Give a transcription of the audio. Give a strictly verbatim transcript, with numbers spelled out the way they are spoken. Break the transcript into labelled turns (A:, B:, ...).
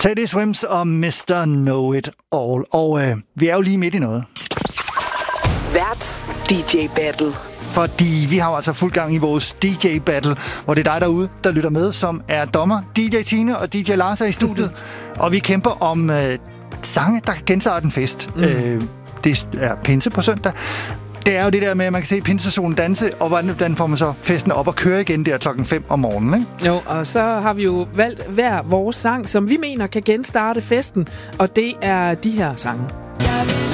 A: Teddy Swims og mister Know It All. Og øh, vi er jo lige midt i noget.
B: Vært D J Battle.
A: Fordi vi har jo altså fuld gang i vores D J Battle, hvor det er dig derude, der lytter med, som er dommer. D J Tine og D J Lars er i studiet. Og vi kæmper om øh, sange, der kan genstarter en fest. Mm. Øh, det er pinse på søndag. Det er jo det der med, at man kan se pinsesolen danse, og hvordan får man så festen op og køre igen der klokken fem om morgenen, ikke?
C: Jo, og så har vi jo valgt hver vores sang, som vi mener kan genstarte festen, og det er de her sange.